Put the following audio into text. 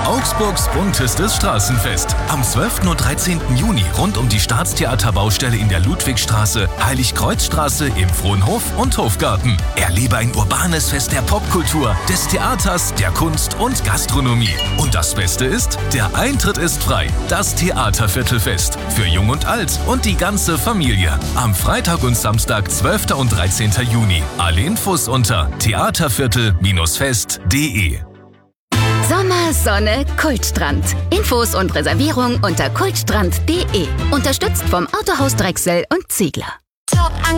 Augsburgs buntestes Straßenfest. Am 12. und 13. Juni rund um die Staatstheaterbaustelle in der Ludwigstraße, Heiligkreuzstraße, im Frohnhof und Hofgarten. Erlebe ein urbanes Fest der Popkultur, des Theaters, der Kunst und Gastronomie. Und das Beste ist, der Eintritt ist frei. Das Theaterviertelfest. Für Jung und Alt und die ganze Familie. Am Freitag und Samstag, 12. und 13. Juni. Alle Infos unter theaterviertel-fest.de. Sommer, Sonne, Kultstrand. Infos und Reservierung unter kultstrand.de. Unterstützt vom Autohaus Drechsel und Ziegler.